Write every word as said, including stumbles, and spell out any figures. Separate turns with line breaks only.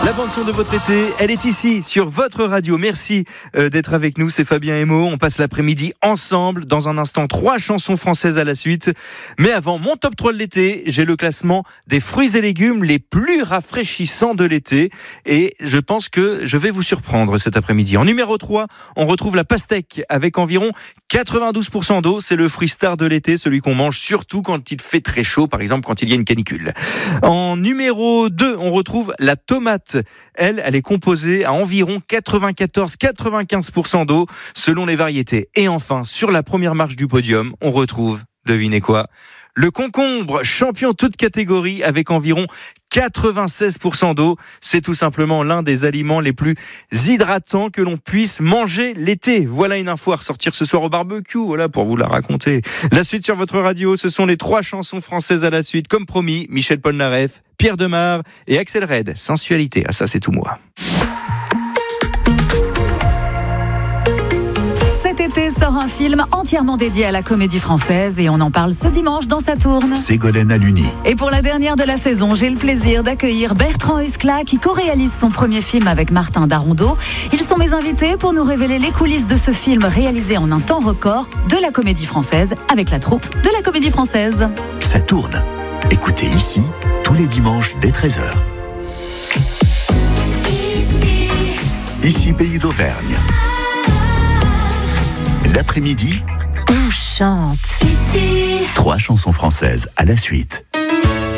La bande-son de votre été, elle est ici, sur votre radio. Merci euh, d'être avec nous, c'est Fabien et Mo. On passe l'après-midi ensemble. Dans un instant, trois chansons françaises à la suite. Mais avant, mon top trois de l'été, j'ai le classement des fruits et légumes les plus rafraîchissants de l'été. Et je pense que je vais vous surprendre cet après-midi. En numéro trois, on retrouve la pastèque avec environ quatre-vingt-douze pour cent d'eau. C'est le fruit star de l'été, celui qu'on mange surtout quand il fait très chaud, par exemple quand il y a une canicule. En numéro deux, on retrouve la tomate. Elle, elle est composée à environ quatre-vingt-quatorze à quatre-vingt-quinze pour cent d'eau selon les variétés. Et enfin, sur la première marche du podium, on retrouve, devinez quoi ? Le concombre, champion toute catégorie avec environ quatre-vingt-seize pour cent d'eau. C'est tout simplement l'un des aliments les plus hydratants que l'on puisse manger l'été. Voilà une info à ressortir ce soir au barbecue, voilà pour vous la raconter. La suite sur votre radio, ce sont les trois chansons françaises à la suite. Comme promis, Michel Polnareff, Pierre Demar et Axel Red. Sensualité, ah ça c'est tout moi.
Cet été sort un film entièrement dédié à la comédie française et on en parle ce dimanche dans Ça tourne.
Ségolène Aluni.
Et pour la dernière de la saison, j'ai le plaisir d'accueillir Bertrand Huskla qui co-réalise son premier film avec Martin Darondot. Ils sont mes invités pour nous révéler les coulisses de ce film réalisé en un temps record de la comédie française avec la troupe de la comédie française.
Ça tourne. Écoutez ici tous les dimanches dès treize heures. Ici, ici Pays d'Auvergne. L'après-midi,
on chante.
Ici. Trois chansons françaises à la suite.